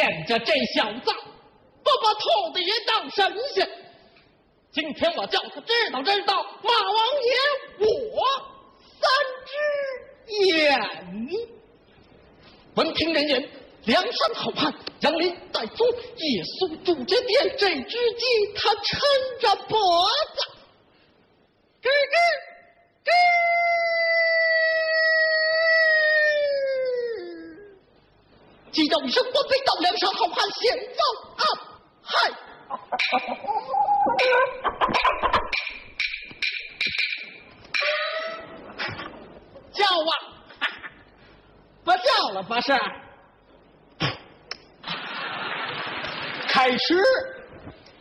见着这小子，不把头的也当神仙。今天我叫他知道马王爷我3只眼。闻听人言，梁山好汉杨林带足夜宿祝节殿，这只鸡他抻着脖子，吱吱吱。鸡叫一声，我被到梁山好汉先放安嗨！叫啊！不叫了，不是？开始。